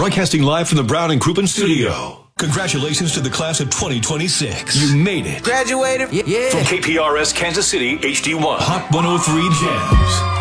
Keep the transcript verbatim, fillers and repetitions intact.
Broadcasting live from the Brown and Crouppen studio. Congratulations to the class of twenty twenty-six. You made it. Graduated? Yeah. From K P R S Kansas City, H D one. Hot one oh three Jams.